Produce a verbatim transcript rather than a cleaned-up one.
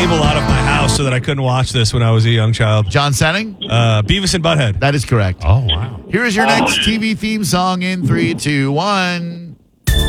cable out of my house so that I couldn't watch this when I was a young child. John Senning? Uh, Beavis and Butthead. That is correct. Oh, wow. Here is your next T V theme song in three, two, one.